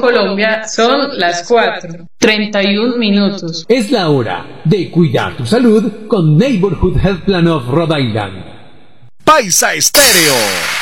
Colombia son las 4:31. Es la hora de cuidar tu salud con Neighborhood Health Plan of Rhode Island. Paisa Estéreo.